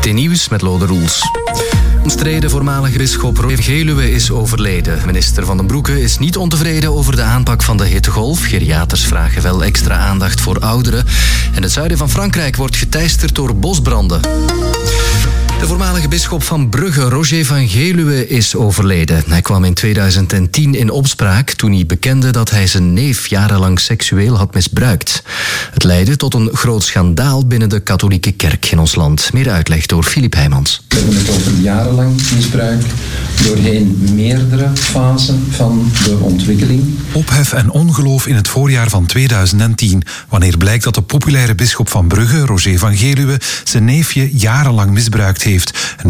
Nieuws met Lode Roels. Omstreden voormalige bisschop Roger van Geluwe is overleden. Minister Van den Broeke is niet ontevreden over de aanpak van de hittegolf. Geriaters vragen wel extra aandacht voor ouderen. En het zuiden van Frankrijk wordt geteisterd door bosbranden. De voormalige bisschop van Brugge, Roger van Geluwe, is overleden. Hij kwam in 2010 in opspraak toen hij bekende dat hij zijn neef jarenlang seksueel had misbruikt. Het leidde tot een groot schandaal binnen de katholieke kerk in ons land. Meer uitleg door Filip Heijmans. We hebben het over jarenlang misbruik doorheen meerdere fasen van de ontwikkeling. Ophef en ongeloof in het voorjaar van 2010, wanneer blijkt dat de populaire bisschop van Brugge, Roger van Geluwe, zijn neefje jarenlang misbruikt heeft.